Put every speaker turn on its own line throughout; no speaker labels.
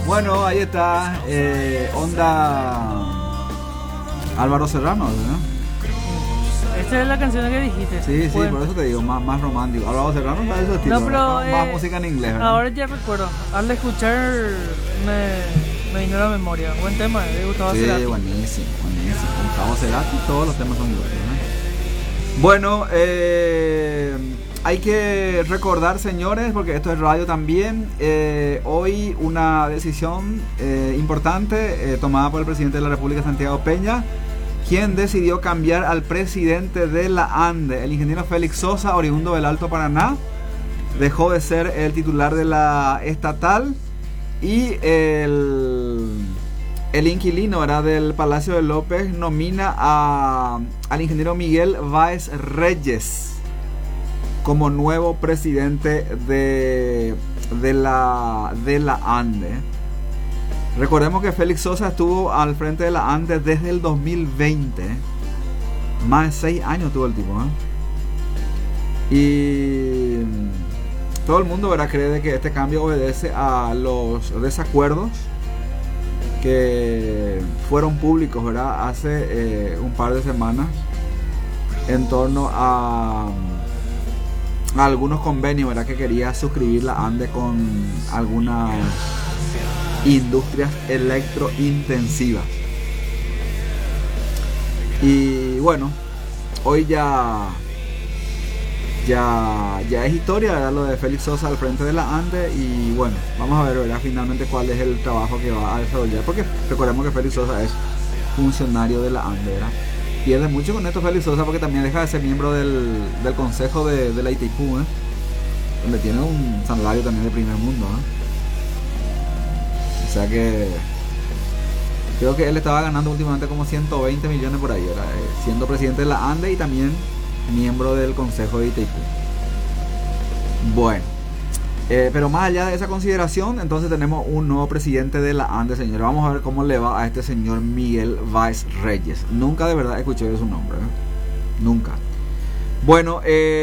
Bueno, ahí está. Onda Álvaro Serrano, ¿no?
Esta es la canción que dijiste.
Sí, sí,
Bueno.
por eso te digo, más romántico. Álvaro Serrano está de su estilo,
No, pero
más música en inglés, ¿verdad?
ahora ya recuerdo. Al escuchar me vino a la memoria. Buen tema, de Gustavo
Sí,
Cerati.
buenísimo, buenísimo. Gustavo Cerati, todos los temas son buenos, ¿no? Bueno, hay que recordar, señores, porque esto es radio también, hoy una decisión importante tomada por el presidente de la República, Santiago Peña, quien decidió cambiar al presidente de la ANDE, el ingeniero Félix Sosa, oriundo del Alto Paraná. Dejó de ser el titular de la estatal y el inquilino, ¿verdad?, del Palacio de López nomina al ingeniero Miguel Báez Reyes como nuevo presidente de la ANDE. Recordemos que Félix Sosa estuvo al frente de la ANDE desde el 2020. Más de 6 años tuvo el tipo, ¿eh? Y todo el mundo, ¿verdad?, cree de que este cambio obedece a los desacuerdos que fueron públicos, ¿verdad?, hace un par de semanas en torno a algunos convenios, ¿verdad?, que quería suscribir la ANDE con algunas industrias electrointensivas. Y bueno, hoy ya es historia, ¿verdad?, lo de Félix Sosa al frente de la ANDE. Y bueno, vamos a ver, ¿verdad?, finalmente cuál es el trabajo que va a desarrollar, porque recordemos que Félix Sosa es funcionario de la ANDE, ¿verdad? Pierde mucho con esto Félix Sosa, porque también deja de ser miembro del consejo de la ITQ, ¿eh?, donde tiene un salario también de primer mundo, ¿eh? O sea que creo que él estaba ganando últimamente como 120 millones por ahí, ¿verdad?, siendo presidente de la ANDE y también miembro del consejo de ITQ. Bueno, pero más allá de esa consideración, entonces tenemos un nuevo presidente de la ANDE, señores. Vamos a ver cómo le va a este señor Miguel Báez Reyes. Nunca de verdad escuché de su nombre, ¿eh? Nunca. Bueno,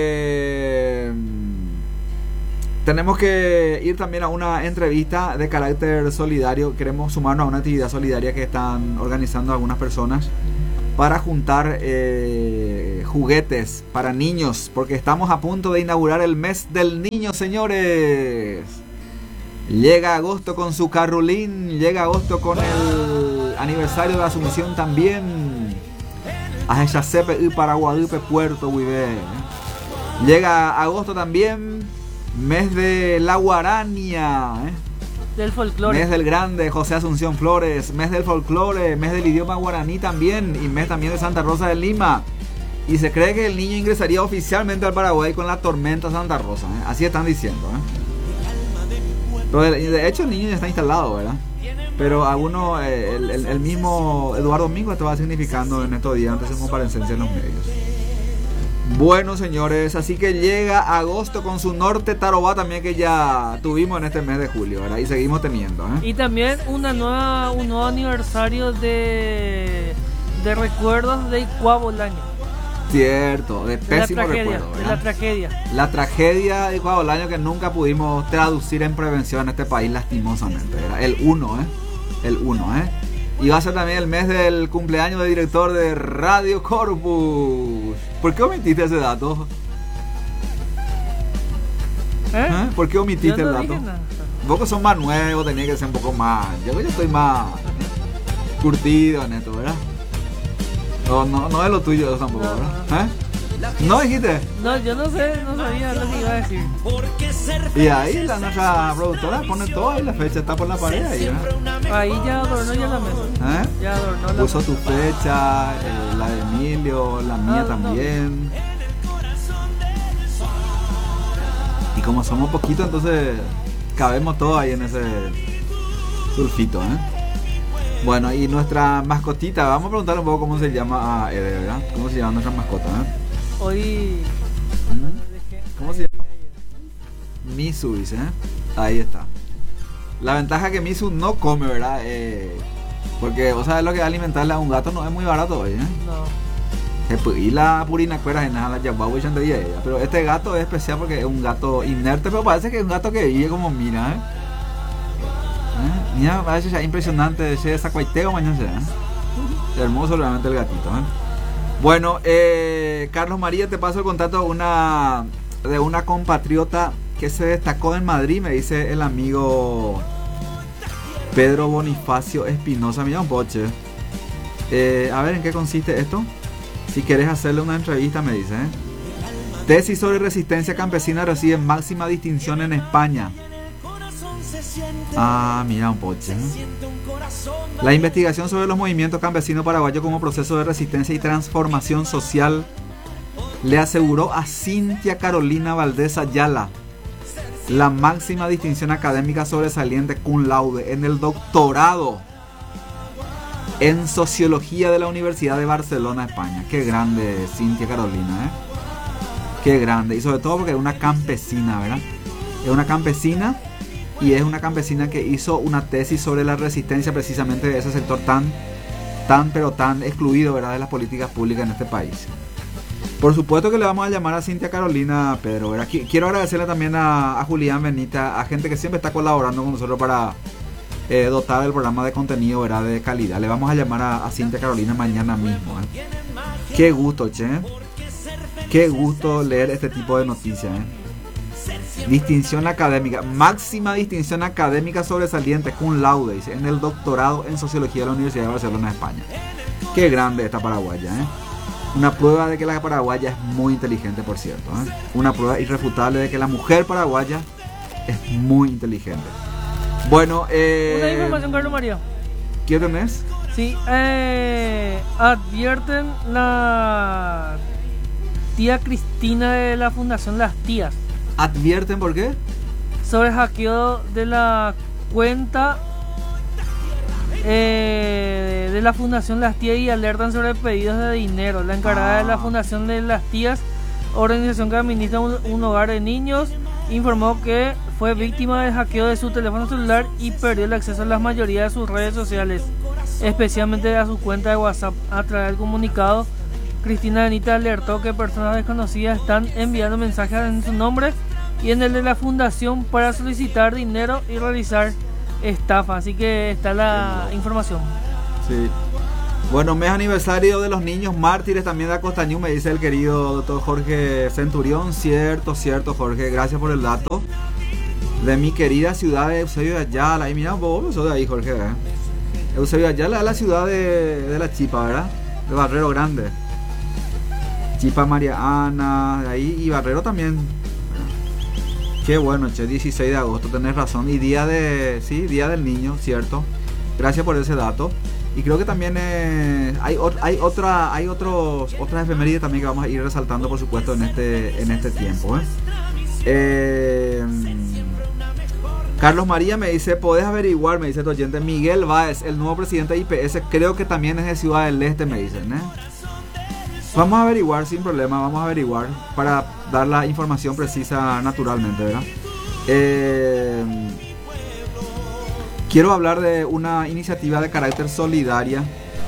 tenemos que ir también a una entrevista de carácter solidario. Queremos sumarnos a una actividad solidaria que están organizando algunas personas para juntar juguetes para niños, porque estamos a punto de inaugurar el mes del niño, señores. Llega agosto con su carrulín, llega agosto con el aniversario de la Asunción también. A Echacepe y Paraguadupe, Puerto Huivé. Llega agosto también, mes de la Guarania,
del folclore,
mes del grande José Asunción Flores, mes del folclore, mes del idioma guaraní también, y mes también de Santa Rosa de Lima. Y se cree que el niño ingresaría oficialmente al Paraguay con la tormenta Santa Rosa, ¿eh? Así están diciendo, ¿eh? Pero de hecho el niño ya está instalado, ¿verdad? Pero algunos, el mismo Eduardo Mingo estaba significando en estos días antes de su comparecencia en los medios. Bueno, señores, así que llega agosto con su norte tarobá también, que ya tuvimos en este mes de julio, ¿verdad? Y seguimos teniendo, ¿eh?
Y también un nuevo aniversario de recuerdos de Icua Bolaño.
Cierto, de pésimo recuerdo, ¿verdad?
De la tragedia.
La tragedia de Icua Bolaño, que nunca pudimos traducir en prevención en este país, lastimosamente, ¿verdad? El 1, ¿eh? El 1, ¿eh? Y va a ser también el mes del cumpleaños del director de Radio Corpus. ¿Por qué omitiste ese dato? ¿Por qué omitiste el dato? Vos que sos más nuevo, tenía que ser un poco más. Yo estoy más curtido en esto, ¿verdad? No es lo tuyo eso tampoco, ¿verdad? ¿No dijiste?
No, yo no sé, no sabía lo que iba a decir.
Y ahí nuestra productora pone todo ahí, la fecha está por la pared ahí, ¿verdad?
Ahí ya adornó ya la mesa. Ya adornó la
puso mesa. Tu fecha, la de Emilio, la mía también. Y como somos poquitos, entonces cabemos todos ahí en ese sulfito, ¿eh? Bueno, y nuestra mascotita, vamos a preguntarle un poco cómo se llama a Ede, ¿verdad? ¿Cómo se llama nuestra mascota,
Hoy...
¿Cómo se llama? Misu, dice, ¿eh? Ahí está. La ventaja es que Misu no come, ¿verdad? Porque, vos sabés, lo que alimentarle a un gato no es muy barato hoy, ¿eh? No. Y la purina cuera en la yababu y chantería ella. Pero este gato es especial porque es un gato inerte, pero parece que es un gato que vive como mira, ¿eh? Mira, parece ya impresionante ese sacuaiteo mañana será. Hermoso realmente el gatito, ¿eh? Bueno, Carlos María, te paso el contacto de una compatriota que se destacó en Madrid, me dice el amigo Pedro Bonifacio Espinosa. Mira un poche. A ver en qué consiste esto. Si quieres hacerle una entrevista, me dice. Tesis sobre resistencia campesina recibe máxima distinción en España. Ah, mira un poche. La investigación sobre los movimientos campesinos paraguayos como proceso de resistencia y transformación social le aseguró a Cintia Carolina Valdés Ayala la máxima distinción académica sobresaliente cum laude en el doctorado en Sociología de la Universidad de Barcelona, España. Qué grande Cintia Carolina, ¿eh? Qué grande. Y sobre todo porque es una campesina, ¿verdad? Es una campesina y es una campesina que hizo una tesis sobre la resistencia precisamente de ese sector tan excluido, ¿verdad?, de las políticas públicas en este país. Por supuesto que le vamos a llamar a Cintia Carolina, Pedro, ¿verdad? Quiero agradecerle también a Julián Benita, a gente que siempre está colaborando con nosotros para dotar el programa de contenido, ¿verdad?, de calidad. Le vamos a llamar a Cintia Carolina mañana mismo, ¿eh? Qué gusto, che. Qué gusto leer este tipo de noticias, ¿eh? Distinción académica, máxima distinción académica sobresaliente cum laude, dice, en el doctorado en Sociología de la Universidad de Barcelona, España. Qué grande esta paraguaya, ¿eh? Una prueba de que la paraguaya es muy inteligente, por cierto, ¿eh? Una prueba irrefutable de que la mujer paraguaya es muy inteligente. Bueno,
una información, Carlos María.
¿Qué tenés?
Sí, advierten la tía Cristina de la Fundación Las Tías.
¿Advierten por qué?
Sobre hackeo de la cuenta de la Fundación Las Tías y alertan sobre pedidos de dinero. La encargada de la Fundación de Las Tías, organización que administra un hogar de niños, informó que fue víctima del hackeo de su teléfono celular y perdió el acceso a la mayoría de sus redes sociales, especialmente a su cuenta de WhatsApp. A través del comunicado, Cristina Benita alertó que personas desconocidas están enviando mensajes en su nombre y en el de la fundación para solicitar dinero y realizar estafa. Así que está la información.
Sí. Bueno, mes aniversario de los niños mártires también de Acostañú, me dice el querido doctor Jorge Centurión. Cierto, Jorge, gracias por el dato. De mi querida ciudad de Eusebio de Ayala. Ahí mira, vos sos de ahí, Jorge, ¿eh? Eusebio de Ayala es la ciudad de la Chipa, ¿verdad? De Barrero Grande. Chipa María Ana, de ahí, y Barrero también. Qué bueno, che, 16 de agosto, tenés razón. Y día del niño, cierto. Gracias por ese dato. Y creo que también hay otras efemérides también que vamos a ir resaltando, por supuesto, en este tiempo, ¿eh? Carlos María me dice, podés averiguar, me dice tu oyente, Miguel Báez, el nuevo presidente de IPS, creo que también es de Ciudad del Este, me dicen, ¿eh? Vamos a averiguar sin problema, para dar la información precisa naturalmente, ¿verdad? Quiero hablar de una iniciativa de carácter solidaria.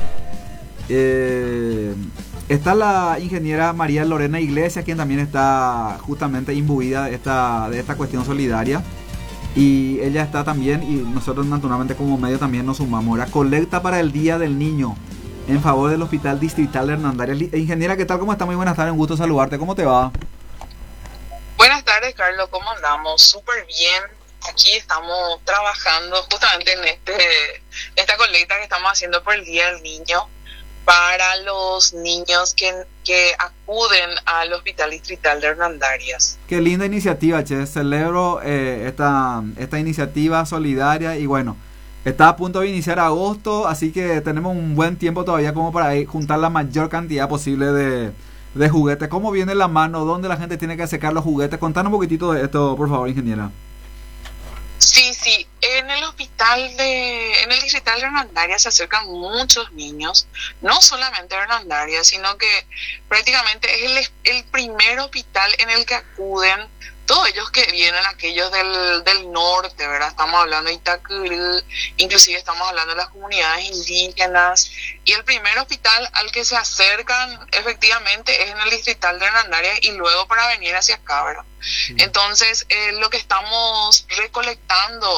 Está la ingeniera María Lorena Iglesias, quien también está justamente imbuida de esta cuestión solidaria. Y ella está también, y nosotros naturalmente como medio también nos sumamos. La colecta para el Día del Niño en favor del Hospital Distrital de Hernandarias. Ingeniera, ¿qué tal? ¿Cómo está? Muy buenas tardes, un gusto saludarte. ¿Cómo te va?
Buenas tardes, Carlos. ¿Cómo andamos? Súper bien. Aquí estamos trabajando justamente en esta colecta que estamos haciendo por el Día del Niño para los niños que acuden al Hospital Distrital de Hernandarias.
Qué linda iniciativa, che. Celebro esta iniciativa solidaria y bueno, está a punto de iniciar agosto, así que tenemos un buen tiempo todavía como para juntar la mayor cantidad posible de juguetes. ¿Cómo viene la mano? ¿Dónde la gente tiene que secar los juguetes? Contanos un poquitito de esto, por favor, ingeniera.
Sí, en el Distrital de Hernandarias se acercan muchos niños, no solamente de Hernandarias, sino que prácticamente es el primer hospital en el que acuden todos ellos que vienen, aquellos del norte, ¿verdad? Estamos hablando de Itacurú, inclusive estamos hablando de las comunidades indígenas, y el primer hospital al que se acercan efectivamente es en el Distrital de Hernandarias y luego para venir hacia acá, ¿verdad? Sí. Entonces, lo que estamos recolectando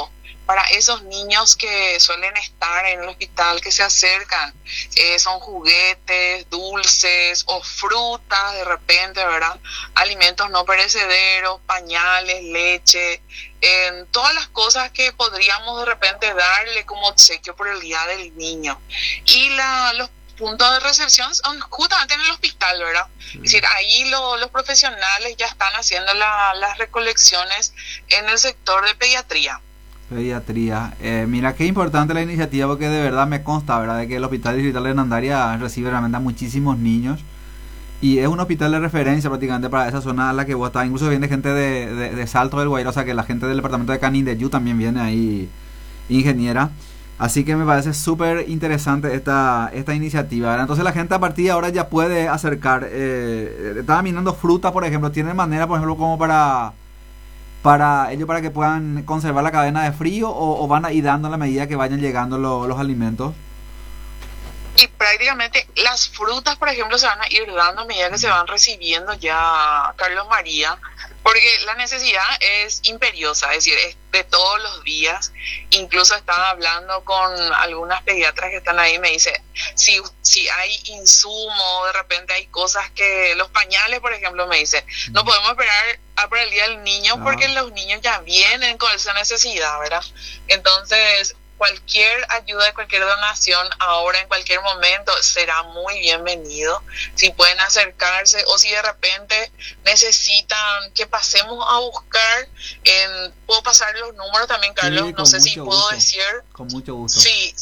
para esos niños que suelen estar en el hospital, que se acercan, son juguetes, dulces o frutas de repente, ¿verdad? Alimentos no perecederos, pañales, leche, todas las cosas que podríamos de repente darle como obsequio por el Día del Niño. Y los puntos de recepción son justamente en el hospital, ¿verdad? Es decir, ahí los profesionales ya están haciendo las recolecciones en el sector de pediatría.
Pediatría. Mira qué importante la iniciativa, porque de verdad me consta, ¿verdad?, de que el Hospital Distrital de Hernandaria recibe realmente a muchísimos niños y es un hospital de referencia prácticamente para esa zona a la que vos estás. Incluso viene gente de Salto del Guairo, o sea que la gente del departamento de Canindeyú también viene ahí, ingeniera. Así que me parece súper interesante esta iniciativa, ¿verdad? Entonces la gente a partir de ahora ya puede acercar. Estaba mirando fruta, por ejemplo. ¿Tiene manera, por ejemplo, como para ellos, para que puedan conservar la cadena de frío, o van a ir dando a la medida que vayan llegando los alimentos?
Y prácticamente las frutas, por ejemplo, se van a ir dando a medida que se van recibiendo ya, Carlos María, porque la necesidad es imperiosa, es decir, es de todos los días. Incluso estaba hablando con algunas pediatras que están ahí, me dice, si hay insumo, de repente hay cosas que, los pañales, por ejemplo, me dice, no podemos esperar para el Día del Niño porque los niños ya vienen con esa necesidad, ¿verdad? Entonces, cualquier ayuda, cualquier donación ahora, en cualquier momento, será muy bienvenido. Si pueden acercarse, o si de repente necesitan que pasemos a buscar, puedo pasar los números también, Carlos,
sí,
no sé si puedo decir.
Con mucho gusto.
Sí,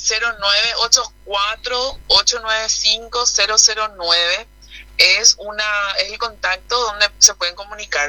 0984-895-009 es el contacto donde se pueden comunicar,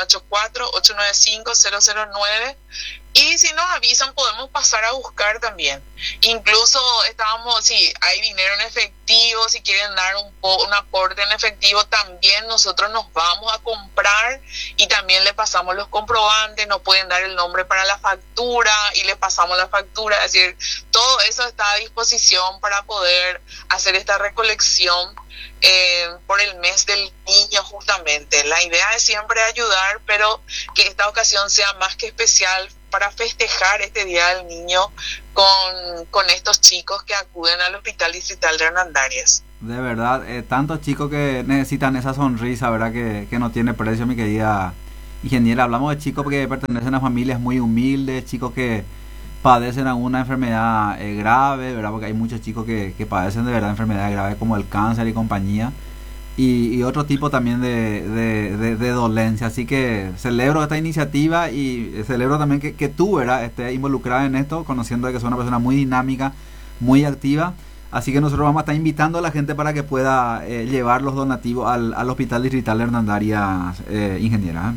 0984-895-009. Y si nos avisan, podemos pasar a buscar también. Incluso si hay dinero en efectivo, si quieren dar un aporte en efectivo, también nosotros nos vamos a comprar y también le pasamos los comprobantes. Nos pueden dar el nombre para la factura y le pasamos la factura. Es decir, todo eso está a disposición para poder hacer esta recolección por el mes del niño, justamente. La idea es siempre ayudar, pero que esta ocasión sea más que especial para festejar este Día del Niño con estos chicos que acuden al Hospital Distrital de Hernandarias.
De verdad, tantos chicos que necesitan esa sonrisa, ¿verdad?, que no tiene precio, mi querida ingeniera. Hablamos de chicos que pertenecen a familias muy humildes, chicos que padecen alguna enfermedad grave, ¿verdad?, porque hay muchos chicos que padecen de verdad enfermedades graves como el cáncer y compañía, y otro tipo también de dolencia. Así que celebro esta iniciativa y celebro también que tú, ¿verdad?, estés involucrada en esto, conociendo de que sos una persona muy dinámica, muy activa. Así que nosotros vamos a estar invitando a la gente para que pueda llevar los donativos al Hospital Distrital de Hernandarias, ingeniera.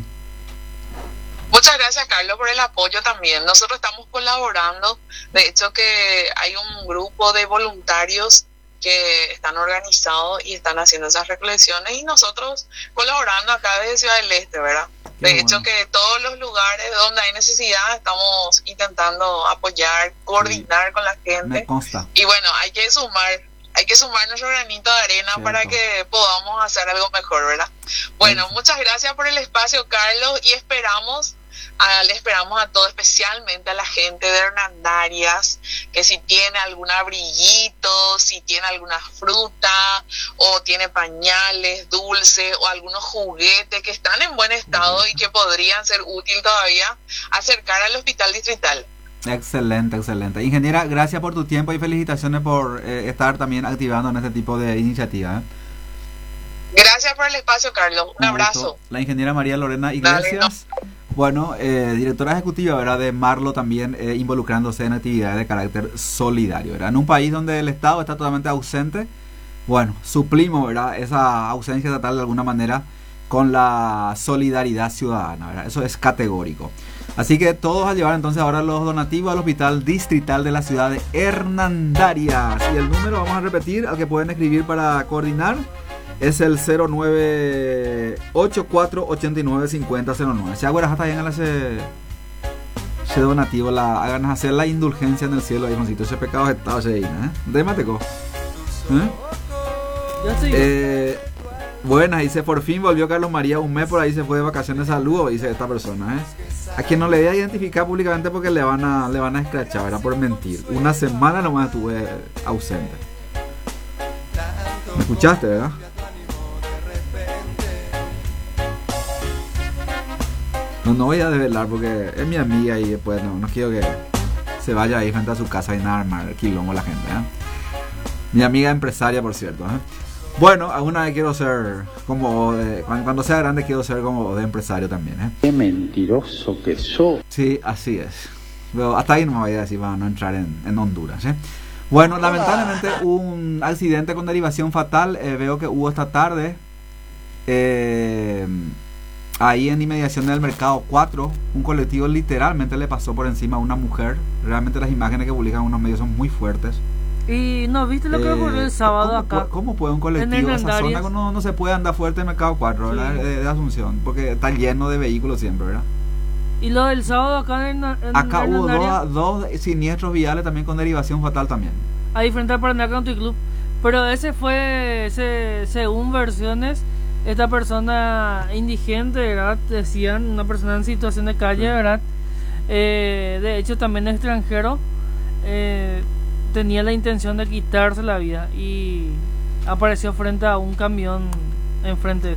Muchas gracias, Carlos, por el apoyo también. Nosotros estamos colaborando. De hecho, que hay un grupo de voluntarios que están organizados y están haciendo esas recolecciones, y nosotros colaborando acá desde Ciudad del Este, ¿verdad? De hecho, que todos los lugares donde hay necesidad estamos intentando apoyar, coordinar con la gente.
Me consta.
Y bueno, hay que sumar nuestro granito de arena. Cierto. Para que podamos hacer algo mejor, ¿verdad? Bueno, muchas gracias por el espacio, Carlos, y le esperamos a todo, especialmente a la gente de Hernandarias, que si tiene algún abriguito, si tiene alguna fruta, o tiene pañales, dulces, o algunos juguetes que están en buen estado y que podrían ser útiles todavía, acercar al Hospital Distrital.
Excelente. Ingeniera, gracias por tu tiempo y felicitaciones por estar también activando en este tipo de iniciativas.
Gracias por el espacio, Carlos. Un abrazo.
La ingeniera María Lorena Iglesias, bueno, directora ejecutiva, ¿verdad?, de Marlo, también involucrándose en actividades de carácter solidario, ¿verdad? En un país donde el Estado está totalmente ausente, bueno, suplimos, ¿verdad?, esa ausencia estatal de alguna manera con la solidaridad ciudadana, ¿verdad? Eso es categórico. Así que todos a llevar entonces ahora los donativos al Hospital Distrital de la ciudad de Hernandarias. Y el número, vamos a repetir, al que pueden escribir para coordinar, es el 0984-895009. Si agüeras hasta bien ese donativo, hagan hacer la indulgencia en el cielo, ahí, Juancito. Ese pecado estado ese ahí, ¿eh? Démateco.
Yo sí.
Buenas, dice, por fin volvió Carlos María, un mes por ahí se fue de vacaciones, saludos, dice esta persona, a quien no le voy a identificar públicamente porque le van a escrachar, era por mentir. Una semana nomás estuve ausente. ¿Me escuchaste, verdad? No voy a desvelar porque es mi amiga y después no quiero que se vaya ahí frente a su casa y nada armar quilombo la gente, Mi amiga empresaria, por cierto, Bueno, alguna vez quiero ser como cuando sea grande quiero ser como de empresario también,
Qué mentiroso que sos.
Sí, así es. Pero hasta ahí no me voy a decir para no entrar en Honduras, Bueno, lamentablemente un accidente con derivación fatal veo que hubo esta tarde ahí en inmediación del Mercado 4. Un colectivo literalmente le pasó por encima a una mujer. Realmente las imágenes que publican unos medios son muy fuertes.
Y no, ¿viste lo que ocurrió el sábado acá?
¿Cómo puede un colectivo en esa zona? No se puede andar fuerte en Mercado 4, ¿verdad?
Sí.
De Asunción, porque está lleno de vehículos siempre, ¿verdad?
Y lo del sábado acá
acá hubo dos siniestros viales también con derivación fatal también.
Ahí frente al Paraná Country Club. Pero ese fue, según versiones, esta persona indigente, ¿verdad? Decían, una persona en situación de calle, ¿verdad? De hecho también extranjero, tenía la intención de quitarse la vida y apareció frente a un camión enfrente.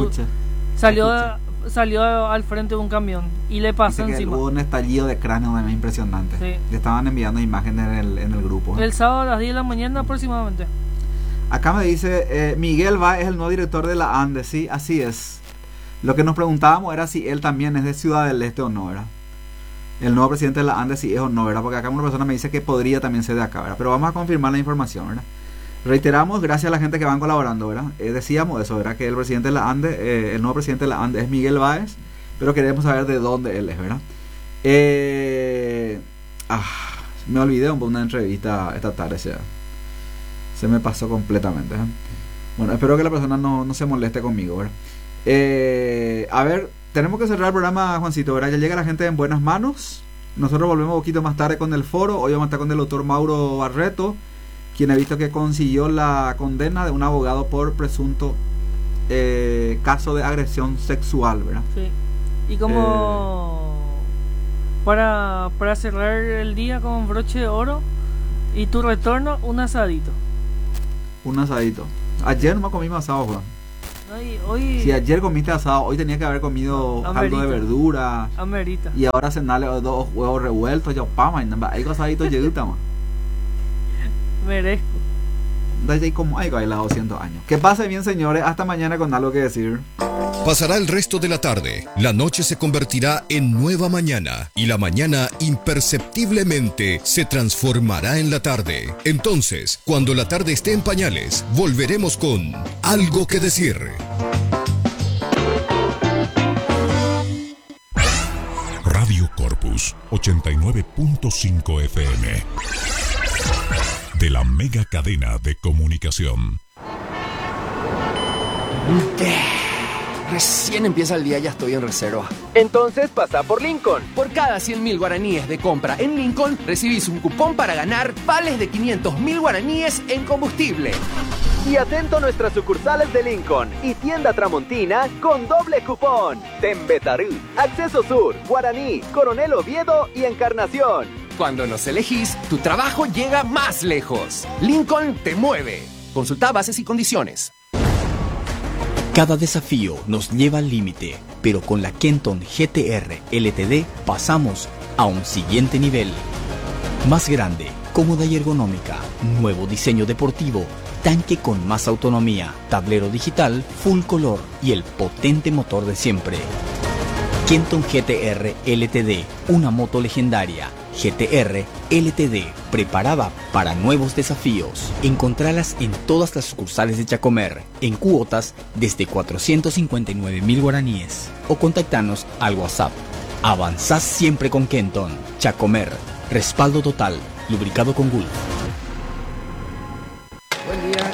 Salió al frente de un camión y le pasó encima.
Hubo un estallido de cráneo también impresionante.
Sí.
Le estaban enviando imágenes en el grupo.
El sábado a las 10 de la mañana aproximadamente.
Acá me dice, Miguel Báez es el nuevo director de la ANDE, sí, así es. Lo que nos preguntábamos era si él también es de Ciudad del Este o no, ¿verdad? El nuevo presidente de la ANDE si es o no, ¿verdad? Porque acá una persona me dice que podría también ser de acá, ¿verdad? Pero vamos a confirmar la información, ¿verdad? Reiteramos, gracias a la gente que van colaborando, ¿verdad? Decíamos eso, ¿verdad? Que el presidente de la ANDE, el nuevo presidente de la ANDE es Miguel Báez, pero queremos saber de dónde él es, ¿verdad? Me olvidé una entrevista esta tarde, se me pasó completamente, Bueno, espero que la persona no se moleste conmigo, ¿verdad? A ver, tenemos que cerrar el programa, Juancito, ¿verdad? Ya llega la gente en buenas manos. Nosotros volvemos un poquito más tarde con el foro. Hoy vamos a estar con el doctor Mauro Barreto, quien he visto que consiguió la condena de un abogado por presunto caso de agresión sexual, ¿verdad?
Sí. Y como para cerrar el día con broche de oro y tu retorno, un asadito.
Un asadito. Ayer no comimos asado, Juan.
Hoy
si ayer comiste asado, hoy tenía que haber comido algo de verdura.
Amerita.
Y ahora cenarle 2 huevos revueltos, ya pama, y nada, hay asaditos lleguita, man.
Merezco.
Desde como hay bailar 200 años. Que pase bien, señores, hasta mañana con algo que decir.
Pasará el resto de la tarde, la noche se convertirá en nueva mañana y la mañana imperceptiblemente se transformará en la tarde. Entonces, cuando la tarde esté en pañales, volveremos con algo que decir.
Radio Corpus 89.5 FM de la mega cadena de comunicación.
Recién empieza el día, ya estoy en reserva.
Entonces pasa por Lincoln. Por cada 100.000 guaraníes de compra en Lincoln, recibís un cupón para ganar vales de 500.000 guaraníes en combustible.
Y atento a nuestras sucursales de Lincoln y tienda Tramontina con doble cupón. Tembetarí, Acceso Sur, Guaraní, Coronel Oviedo y Encarnación.
Cuando nos elegís, tu trabajo llega más lejos. Lincoln te mueve. Consulta bases y condiciones.
Cada desafío nos lleva al límite, pero con la Kenton GTR LTD pasamos a un siguiente nivel. Más grande, cómoda y ergonómica, nuevo diseño deportivo, tanque con más autonomía, tablero digital, full color y el potente motor de siempre. Kenton GTR LTD, una moto legendaria. GTR LTD, preparada para nuevos desafíos. Encontralas en todas las sucursales de Chacomer, en cuotas desde 459.000 guaraníes. O contactanos al WhatsApp. Avanzás siempre con Kenton. Chacomer, respaldo total, lubricado con Gulf.
Buen día, ¿qué tal?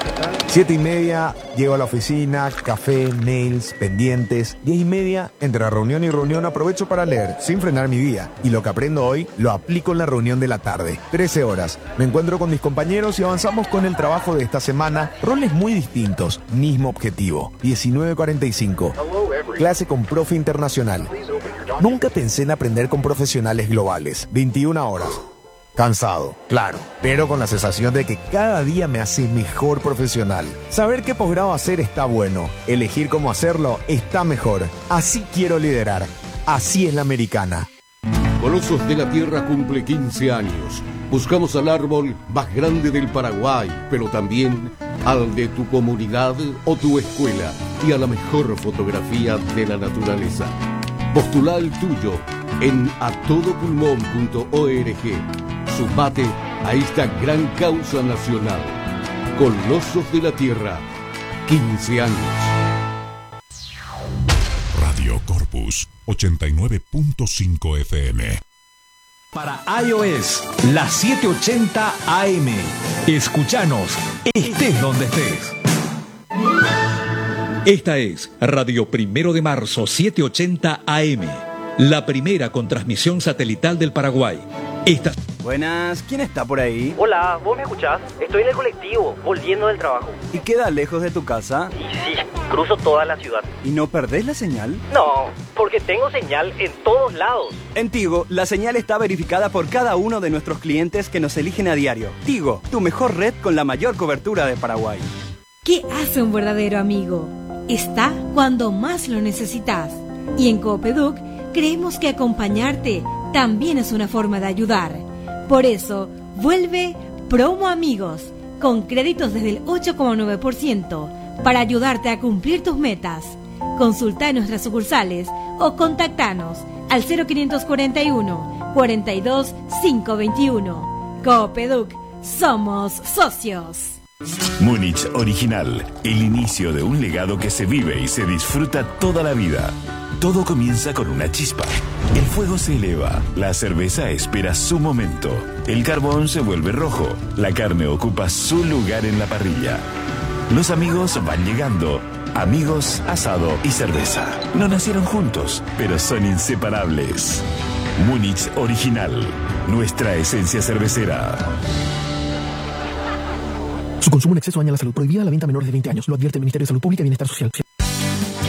7:30, llego a la oficina, café, nails, pendientes. 10:30, entre reunión y reunión aprovecho para leer, sin frenar mi día. Y lo que aprendo hoy, lo aplico en la reunión de la tarde. 13 horas, me encuentro con mis compañeros y avanzamos con el trabajo de esta semana. Roles muy distintos, mismo objetivo. 19:45, clase con profe internacional. Nunca pensé en aprender con profesionales globales. 21 horas. Cansado, claro, pero con la sensación de que cada día me hace mejor profesional. Saber qué posgrado hacer está bueno, elegir cómo hacerlo está mejor. Así quiero liderar, así es la americana.
Colosos de la Tierra cumple 15 años. Buscamos al árbol más grande del Paraguay, pero también al de tu comunidad o tu escuela y a la mejor fotografía de la naturaleza. Postula el tuyo en atodopulmón.org. Sumate a esta gran causa nacional. Colosos de la Tierra, 15 años.
Radio Corpus, 89.5 FM.
Para iOS, la 780 AM. Escúchanos, estés donde estés. Esta es Radio 1 de Marzo, 780 AM. La primera con transmisión satelital del Paraguay.
Buenas, ¿quién está por ahí?
Hola, ¿vos me escuchás? Estoy en el colectivo, volviendo del trabajo.
¿Y queda lejos de tu casa?
Y sí, cruzo toda la ciudad.
¿Y no perdés la señal?
No, porque tengo señal en todos lados.
En Tigo, la señal está verificada por cada uno de nuestros clientes que nos eligen a diario. Tigo, tu mejor red con la mayor cobertura de Paraguay.
¿Qué hace un verdadero amigo? Está cuando más lo necesitas. Y en Coopeduc creemos que acompañarte también es una forma de ayudar. Por eso, vuelve Promo Amigos, con créditos desde el 8,9% para ayudarte a cumplir tus metas. Consulta en nuestras sucursales o contactanos al 0541 42 521. Coopeduc, somos socios.
Múnich Original, el inicio de un legado que se vive y se disfruta toda la vida. Todo comienza con una chispa. El fuego se eleva, la cerveza espera su momento, el carbón se vuelve rojo, la carne ocupa su lugar en la parrilla. Los amigos van llegando, amigos, asado y cerveza. No nacieron juntos, pero son inseparables. Múnich Original, nuestra esencia cervecera.
Su consumo en exceso daña la salud. Prohibida la venta a menores de 20 años. Lo advierte el Ministerio de Salud Pública y Bienestar Social.